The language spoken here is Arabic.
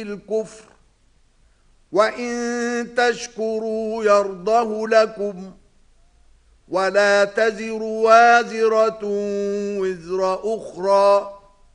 الكفر وإن تشكروا يرضه لكم ولا تزر وازرة وزر أخرى